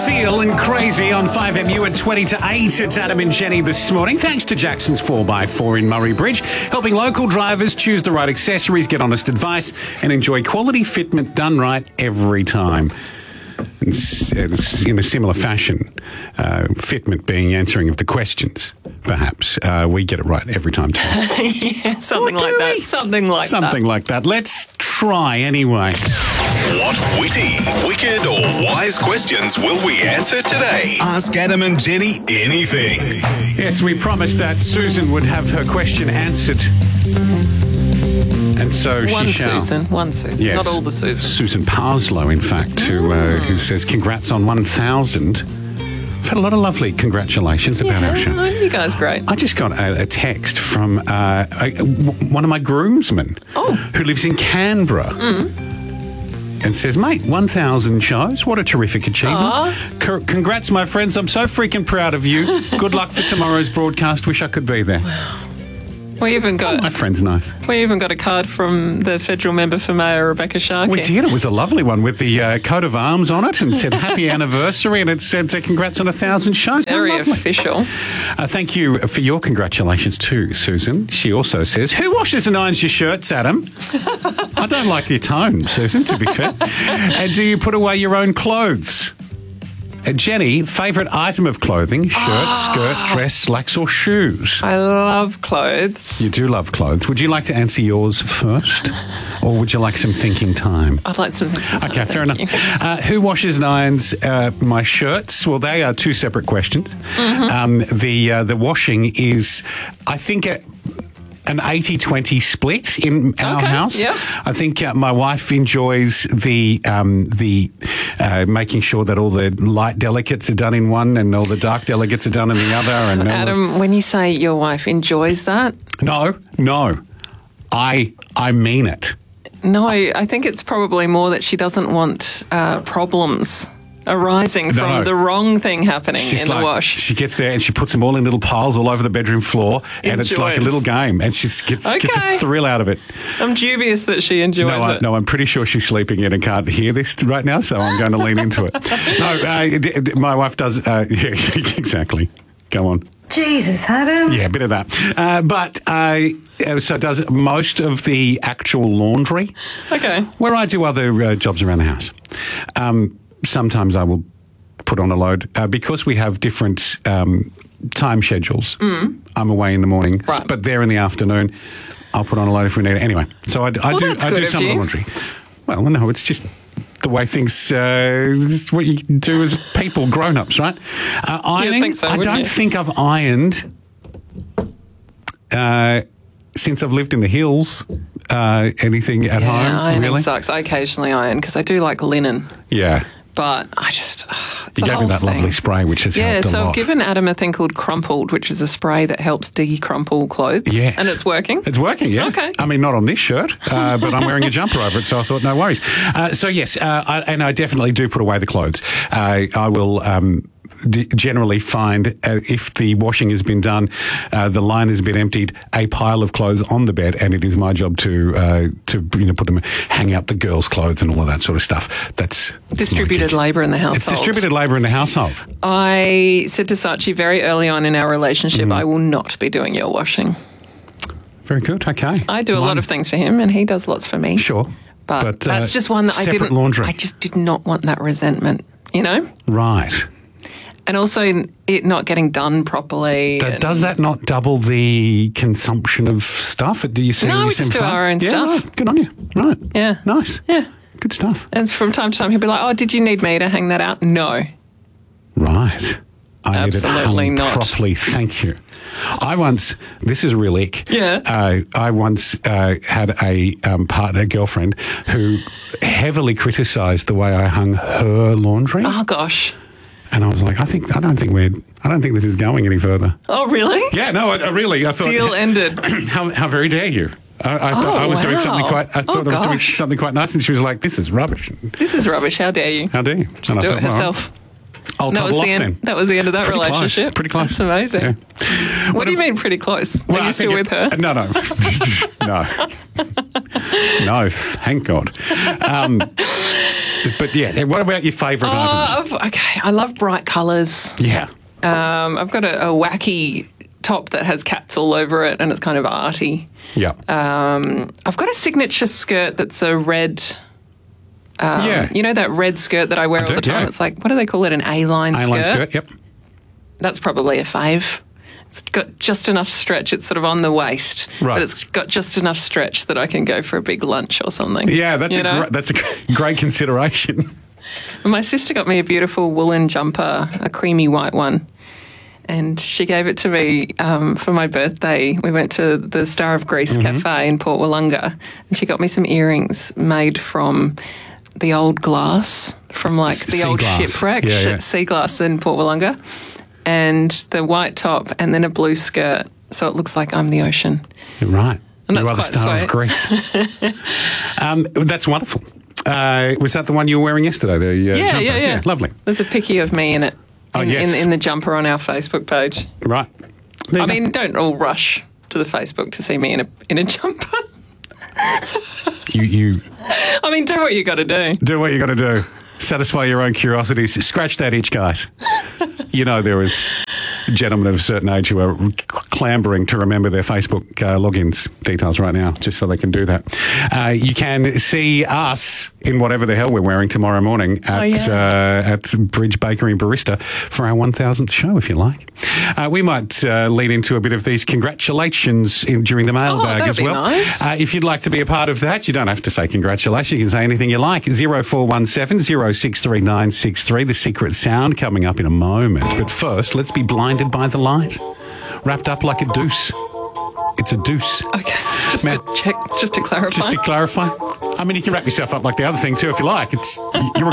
Seal and Crazy on 5MU at 20 to 8. It's Adam and Jenny this morning. Thanks to Jackson's 4x4 in Murray Bridge, helping local drivers choose the right accessories, get honest advice, and enjoy quality fitment done right every time. It's in a similar fashion, fitment being answering of the questions, perhaps. We get it right every time too. Yeah, something like that. Something like that. Let's try anyway. What witty, wicked or wise questions will we answer today? Ask Adam and Jenny anything. Yes, we promised that Susan would have her question answered. And so One she shall. One Susan, Yes. not all the Susans. Susan Parslow, in fact, who says congrats on 1,000. I've had a lot of lovely congratulations about our show. You guys great. I just got a text from one of my groomsmen who lives in Canberra and says, mate, 1,000 shows. What a terrific achievement. Congrats, my friends. I'm so freaking proud of you. Good luck for tomorrow's broadcast. Wish I could be there. We even got My friend's nice. We even got a card from the federal member for Mayor, Rebecca Sharkey. We did. It was a lovely one with the coat of arms on it and said happy anniversary, and it said congrats on 1,000 shows. Very How lovely. official. Thank you for your congratulations too, Susan. She also says, who washes and irons your shirts, Adam? I don't like your tone, Susan, to be fair. And do you put away your own clothes? Jenny, favourite item of clothing, shirt, skirt, dress, slacks or shoes? I love clothes. You do love clothes. Would you like to answer yours first? Or would you like some thinking time? I'd like some thinking time. Okay, fair enough. Thank you. Who washes and irons my shirts? Well, they are two separate questions. The washing is, I think, an 80-20 split in our house. Yep. I think my wife enjoys the making sure that all the light delicates are done in one and all the dark delicates are done in the other. And Adam, when you say your wife enjoys that, no, I mean it. no, I think it's probably more that she doesn't want problems arising from the wrong thing happening in the wash. She gets there and she puts them all in little piles all over the bedroom floor, and it's like a little game, and she gets a thrill out of it. I'm dubious that she enjoys it. No, I'm pretty sure she's sleeping in and can't hear this right now, so I'm going to lean into it. No, my wife does. Yeah, exactly. Go on. Jesus, Adam. Yeah, a bit of that. So does most of the actual laundry. Okay. Where I do other jobs around the house. Sometimes I will put on a load because we have different time schedules. I'm away in the morning, but there in the afternoon, I'll put on a load if we need it. Anyway, so I do some of the laundry. Well, no, it's just the way things, it's what you do as people, grown-ups, right? Ironing, think so, I don't think I've ironed since I've lived in the hills. Anything at home, ironing really? sucks. I occasionally iron because I do like linen. Yeah. But I just, it's You a gave me whole that thing. lovely spray, which has helped a so lot. I've given Adam a thing called Crumpled, which is a spray that helps decrumple clothes. Yes. And it's working. It's working, yeah. Okay. I mean, not on this shirt, but I'm wearing a jumper over it, so I thought, no worries. So, yes, I definitely do put away the clothes. I will generally find if the washing has been done, the line has been emptied, a pile of clothes on the bed, and it is my job to put them, hang out the girls' clothes and all of that sort of stuff. That's Distributed labour in the household. It's distributed labour in the household. I said to Sachi very early on in our relationship, I will not be doing your washing. Very good. Okay. I do a lot of things for him, and he does lots for me. Sure. But that's just one that I separate didn't. laundry. I just did not want that resentment, Right. And also it not getting done properly. Does that not double the consumption of stuff? Do you see? No, we just do our own stuff. Right. Good on you. Right. Yeah. Nice. Yeah. Good stuff. And from time to time he'll be like, oh, did you need me to hang that out? No. Right. I need it Absolutely hung not. properly. Thank you. This is a real ick. Yeah. I once had a girlfriend who heavily criticised the way I hung her laundry. Oh, gosh. And I was like, I don't think this is going any further. Oh, really? Yeah, no, I thought Deal ended. How very dare you? I thought I was doing something quite. I thought I was doing something quite nice, and she was like, "This is rubbish." This is rubbish. How dare you? How dare you? Just do it herself. I'll That was double the off end. then. That was the end of that Pretty relationship. Close. Pretty close. That's amazing. Yeah. What do you mean pretty close? Are you still with her? No. No. No, thank God. But yeah, what about your favourite items? Okay, I love bright colours. Yeah. I've got a wacky top that has cats all over it and it's kind of arty. Yeah. I've got a signature skirt that's a red... You know that red skirt that I wear all the time? Yeah. It's like, what do they call it, an A-line skirt? A-line skirt, yep. That's probably a fave. It's got just enough stretch. It's sort of on the waist, but it's got just enough stretch that I can go for a big lunch or something. Yeah, that's a great consideration. My sister got me a beautiful woolen jumper, a creamy white one, and she gave it to me for my birthday. We went to the Star of Greece Cafe in Port Wollonga, and she got me some earrings made from the old glass from like the old shipwreck at Sea Glass in Port Wollonga, and the white top and then a blue skirt, so it looks like I'm the ocean. Right. And that's you are the Star of Greece. That's wonderful. Was that the one you were wearing yesterday? The jumper? Yeah. Lovely. There's a picky of me in it. In the jumper on our Facebook page. Right. I mean, don't all rush to the Facebook to see me in a jumper. I mean, do what you got to do. Do what you got to do. Satisfy your own curiosities. Scratch that itch, guys. You know there is gentlemen of a certain age who are clambering to remember their Facebook logins details right now, just so they can do that. You can see us in whatever the hell we're wearing tomorrow morning at Bridge Bakery and Barista for our 1000th show, if you like. We might lead into a bit of these congratulations during the mailbag as well. Nice. If you'd like to be a part of that, you don't have to say congratulations. You can say anything you like. 0417 063 963. The secret sound coming up in a moment. But first, let's be blinded by the light. Wrapped up like a deuce. It's a deuce. Okay, just to clarify. Just to clarify. I mean, you can wrap yourself up like the other thing too if you like. You're